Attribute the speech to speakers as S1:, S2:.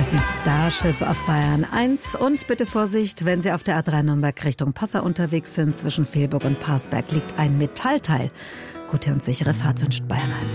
S1: Das ist Starship auf Bayern 1. Und bitte Vorsicht, wenn Sie auf der A3 Nürnberg Richtung Passau unterwegs sind. Zwischen Velburg und Parsberg liegt ein Metallteil. Gute und sichere Fahrt wünscht Bayern 1.